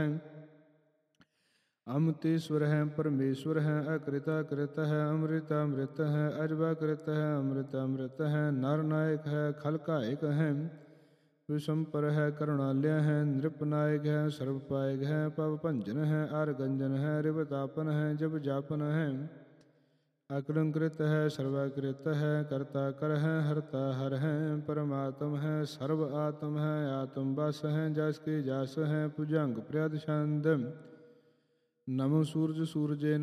अमृतेश्वर है परमेश्वर है, अकृता कृत है, अमृता अमृत है, अजबा कृत है, अमृत अमृत है, नर नायक है, खलकायक है, विषमपर है, करुणालय है, नृपनायक है, सर्वपायक है, पव भंजन है, आरगंजन है, रिवतापन है, जब जापन है, अकलंकृत है, सर्वाकृत है, कर्ता कर है, हरता हर है, परमात्म है, सर्व आत्म है, आत्म बस है, जस की जस है, भुजंग प्रद छंद। नमो सूरज सूरजे